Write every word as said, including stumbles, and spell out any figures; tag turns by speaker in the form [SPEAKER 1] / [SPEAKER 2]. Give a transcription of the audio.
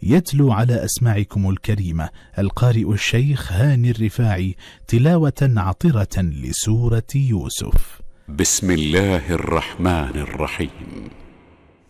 [SPEAKER 1] يتلو على أسماعكم الكريمة القارئ الشيخ هاني الرفاعي تلاوة عطرة لسورة يوسف.
[SPEAKER 2] بسم الله الرحمن الرحيم.